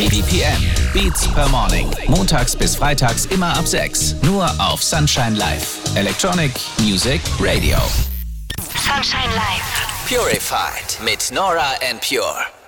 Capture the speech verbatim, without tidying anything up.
B P M. Beats per Morning. Montags bis freitags immer ab sechs. Nur auf Sunshine Live. Electronic Music Radio. Sunshine Live. Purified mit Nora En Pure.